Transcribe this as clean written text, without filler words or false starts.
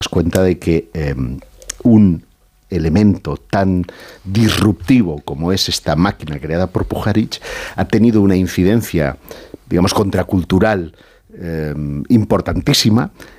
cuenta de que un elemento tan disruptivo como es esta máquina creada por Pujarich ha tenido una incidencia, digamos, contracultural importantísima,